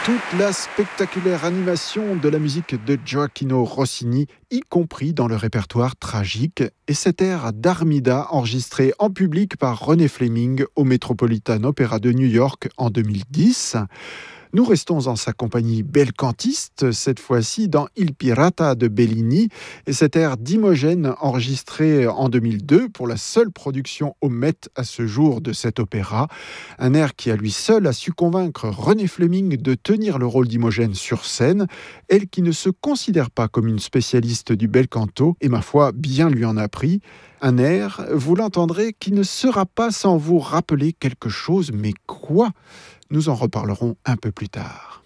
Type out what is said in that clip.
Toute la spectaculaire animation de la musique de Gioacchino Rossini, y compris dans le répertoire tragique, et cet air d'Armida enregistré en public par René Fleming au Metropolitan Opera de New York en 2010. Nous restons en sa compagnie belcantiste, cette fois-ci dans Il Pirata de Bellini, et cet air d'Imogène enregistré en 2002 pour la seule production au Met à ce jour de cet opéra. Un air qui à lui seul a su convaincre René Fleming de tenir le rôle d'Imogène sur scène, elle qui ne se considère pas comme une spécialiste du bel canto, et ma foi, bien lui en a pris. Un air, vous l'entendrez, qui ne sera pas sans vous rappeler quelque chose, mais quoi ? Nous en reparlerons un peu plus tard.